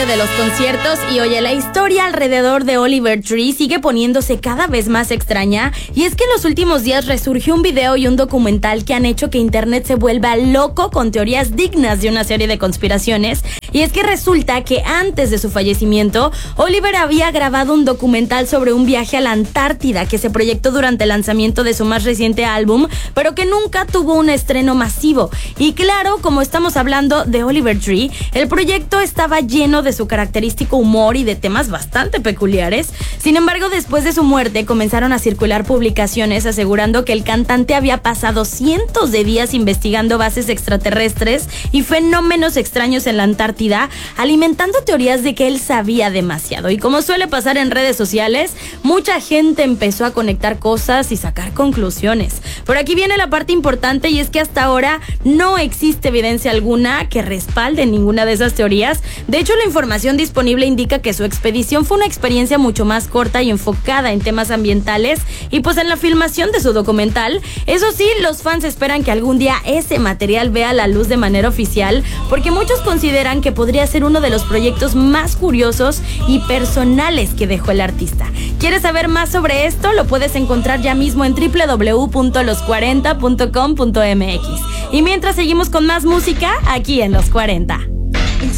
amante de los conciertos y oye, la historia alrededor de Oliver Tree sigue poniéndose cada vez más extraña, y es que en los últimos días resurgió un video y un documental que han hecho que internet se vuelva loco con teorías dignas de una serie de conspiraciones. Y es que resulta que antes de su fallecimiento, Oliver había grabado un documental sobre un viaje a la Antártida que se proyectó durante el lanzamiento de su más reciente álbum, pero que nunca tuvo un estreno masivo. Y claro, como estamos hablando de Oliver Tree, el proyecto estaba lleno de su característico humor y de temas bastante peculiares. Sin embargo, después de su muerte comenzaron a circular publicaciones asegurando que el cantante había pasado cientos de días investigando bases extraterrestres y fenómenos extraños en la Antártida, alimentando teorías de que él sabía demasiado. Y como suele pasar en redes sociales, mucha gente empezó a conectar cosas y sacar conclusiones. Por aquí viene la parte importante, y es que hasta ahora no existe evidencia alguna que respalde ninguna de esas teorías. De hecho, la información disponible indica que su expedición fue una experiencia mucho más corta y enfocada en temas ambientales, y pues en la filmación de su documental. Eso sí, los fans esperan que algún día ese material vea la luz de manera oficial, porque muchos consideran que podría ser uno de los proyectos más curiosos y personales que dejó el artista. ¿Quieres saber más sobre esto? Lo puedes encontrar ya mismo en www.los40.com.mx. Y mientras seguimos con más música aquí en Los 40.